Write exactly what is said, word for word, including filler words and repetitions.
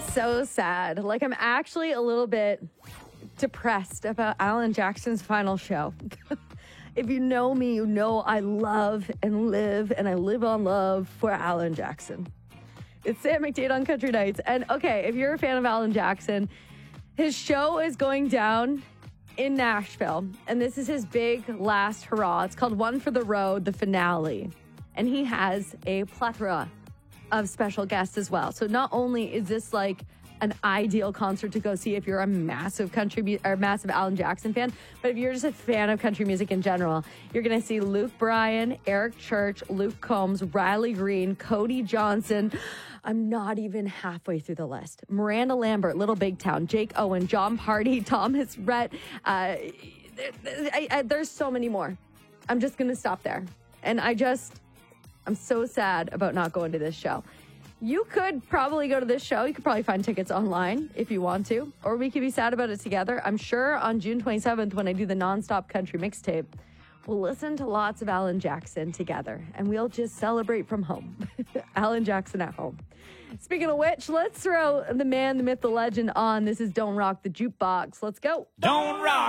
so sad. Like, I'm actually a little bit depressed about Alan Jackson's final show. If you know me, you know I love and live and I live on love for Alan Jackson. It's Sam McDade on Country Nights. And okay, if you're a fan of Alan Jackson, his show is going down in Nashville. And this is his big last hurrah. It's called One for the Road, the finale. And he has a plethora of special guests as well. So not only is this like an ideal concert to go see if you're a massive country mu- or massive Alan Jackson fan, but if you're just a fan of country music in general, you're going to see Luke Bryan, Eric Church, Luke Combs, Riley Green, Cody Johnson. I'm not even halfway through the list. Miranda Lambert, Little Big Town, Jake Owen, John Party, Thomas Rhett. Uh, I, I, there's so many more. I'm just going to stop there. And I just, I'm so sad about not going to this show. You could probably go to this show. You could probably find tickets online if you want to, or we could be sad about it together. I'm sure on June twenty-seventh, when I do the Nonstop Country Mixtape, we'll listen to lots of Alan Jackson together, and we'll just celebrate from home. Alan Jackson at home. Speaking of which, let's throw the man, the myth, the legend on. This is Don't Rock the Jukebox. Let's go. Don't rock